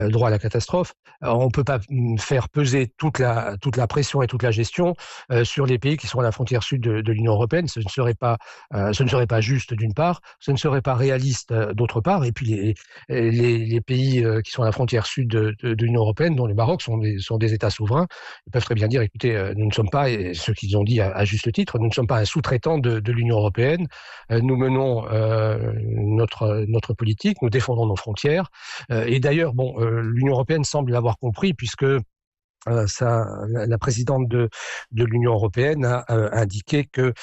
droit à la catastrophe. On ne peut pas faire peser toute la pression et toute la gestion sur les pays qui sont à la frontière sud de l'Union européenne. Ce ne serait pas juste d'une part, ce ne serait pas réaliste d'autre part. Et puis les pays qui sont à la frontière sud de l'Union européenne, dont le Maroc, sont des États souverains. Ils peuvent très bien dire, écoutez, nous ne sommes pas, et ce qu'ils ont dit à juste titre, nous ne sommes pas un sous-traitant de l'Union européenne. Nous menons notre politique, nous défendons nos frontières. Et d'ailleurs, l'Union européenne semble l'avoir compris, puisque la présidente de l'Union européenne a indiqué que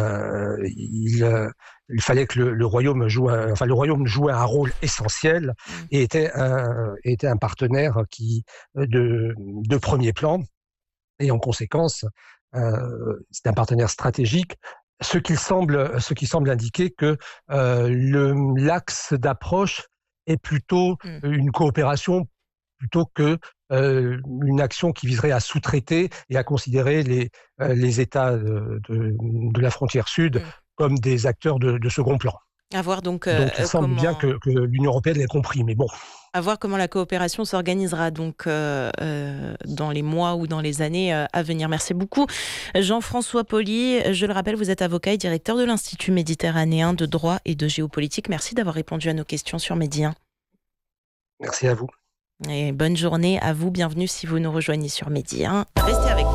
il fallait que le Royaume jouait un rôle essentiel et était un partenaire de premier plan. Et en conséquence, c'est un partenaire stratégique. Ce qui semble indiquer que l'axe d'approche est plutôt une coopération plutôt que une action qui viserait à sous-traiter et à considérer les États de la frontière sud comme des acteurs de second plan. À voir donc, Donc il semble bien que l'Union européenne l'ait compris, mais bon. À voir comment la coopération s'organisera donc dans les mois ou dans les années à venir. Merci beaucoup Jean-François Pauly. Je le rappelle, vous êtes avocat et directeur de l'Institut méditerranéen de droit et de géopolitique. Merci d'avoir répondu à nos questions sur Midi 1. Merci à vous. Et bonne journée à vous. Bienvenue si vous nous rejoignez sur Midi 1. Restez avec nous.